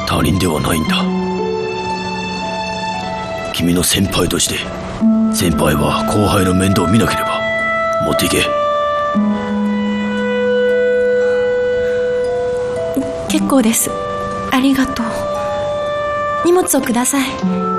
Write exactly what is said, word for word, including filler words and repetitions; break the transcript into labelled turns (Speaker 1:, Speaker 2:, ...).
Speaker 1: 他人ではないんだ。君の先輩として、先輩は後輩の面倒を見なければ。持っていけ。
Speaker 2: 結構です。ありがとう。荷物をください。